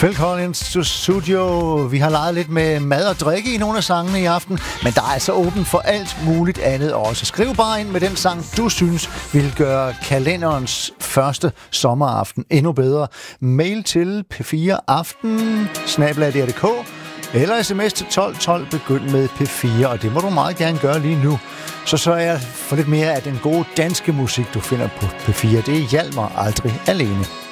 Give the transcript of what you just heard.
Phil Collins to Studio. Vi har leget lidt med mad og drikke i nogle af sangene i aften, men der er altså åbent for alt muligt andet også. Skriv bare ind med den sang, du synes vil gøre kalenderens første sommeraften endnu bedre. Mail til p4aften@dr.dk eller sms til 1212, begynd med P4, og det må du meget gerne gøre lige nu. Så sørger jeg for lidt mere af den gode danske musik, du finder på P4. Det hjælper mig aldrig alene.